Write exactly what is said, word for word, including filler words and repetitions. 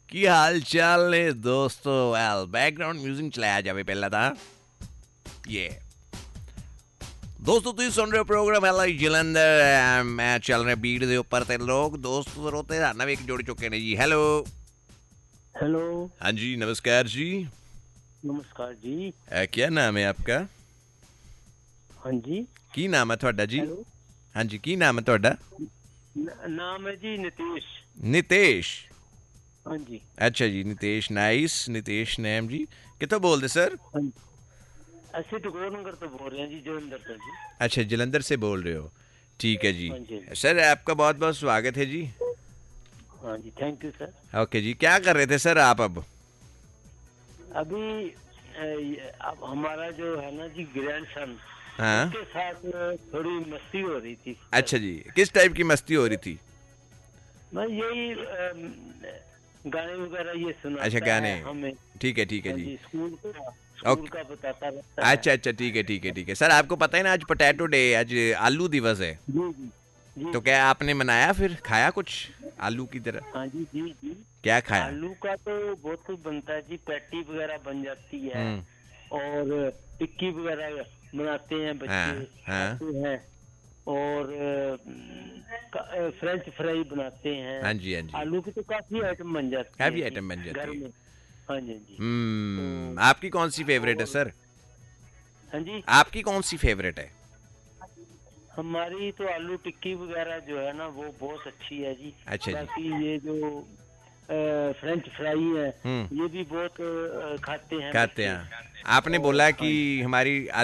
ਕੀ ਹਾਲ ਚਾਲ ਨੇ ਦੋਸਤੋ ਵੈਲ ਬੈਕਗ੍ਰਾਉਂਡ ਮਿਊਜ਼ਿਕ ਚਲਾਇਆ ਜਾਵੇ ਪਹਿਲਾਂ ਤਾਂ ਇਹ ਦੋਸਤੋ ਤੁਸੀਂ ਸੁਣ ਰਹੇ ਹੋ ਪ੍ਰੋਗਰਾਮ ਐਲ ਆਈ ਜਲੰਧਰ ਮੈਂ ਚੱਲ ਰਿਹਾ ਬੀਟ ਦੇ ਉੱਪਰ ਤੇ ਲੋਕ ਦੋਸਤ ਸਰੋਤੇ ਸਾਨੂੰ ਵੀ ਇੱਕ ਜੁੜ ਚੁੱਕੇ ਨੇ ਜੀ ਹੈਲੋ हेलो हाँ जी नमस्कार जी नमस्कार जी अ, क्या नाम है आपका हाँ जी ਕੀ ਨਾਮ ਹੈ ਤੁਹਾਡਾ ਜੀ हेलो ਹਾਂਜੀ ਕੀ ਨਾਮ ਹੈ ਤੁਹਾਡਾ न- नाम है जी नीतीश ਨਿਤੇਸ਼ हाँ जी ਅੱਛਾ ਜੀ ਨਿਤੇਸ਼ ਨਾਈਸ ਨਿਤੇਸ਼ ਨੇਮ ਜੀ ਕਿੱਥੋਂ ਬੋਲਦੇ ਸਰ हाँ जी ऐसे तो गोनगर तो बोल रहे हैं जी जलंधर से जी अच्छा जलंधर से बोल रहे हो ठीक है जी हाँ जी सर आपका बहुत बहुत स्वागत है जी हाँ जी थैंक यू सर ओके जी क्या कर रहे थे सर आप अब अभी अ, ये- अब हमारा जो है ना जी ग्रैंड सन हाँ उसके साथ अ, थोड़ी मस्ती हो रही थी अच्छा जी किस टाइप की मस्ती हो रही थी मैं यही अम, गाने वगैरह ये सुना अच्छा गाने हमें ठीक है ठीक है हाँ जी जी स्कूल का स्कूल ओके। का बताता रहता है अच्छा अच्छा ठीक है ठीक है ठीक है सर आपको पता है ना आज पोटैटो डे आज आलू दिवस है जी जी जी तो क्या आपने मनाया फिर खाया कुछ आलू की तरह हाँ जी जी जी क्या खाया आलू का तो बहुत कुछ बनता है जी पैटी वगैरह बन जाती है हम्म और टिक्की वगैरह बनाते हैं बच्चे हाँ, हाँ। खाते हैं और अ, का- अ, फ्रेंच फ्राई बनाते हैं हाँ जी हाँ जी आलू की तो काफी आइटम बन जाती काफी हैं आइटम जी, बन जाती घर है। में हाँ जी हाँ जी हम्म आपकी कौन सी फेवरेट है सर हाँ जी आपकी कौन सी फेवरेट है हमारी तो आलू टिक्की वगैरह जो है ना वो बहुत अच्छी है जी अच्छा जी। बाकी ये जो अ, फ्रेंच फ्राई है हम्म ये भी बहुत अ, खाते हैं खाते बच्चे। हैं आपने बोला कि हमारी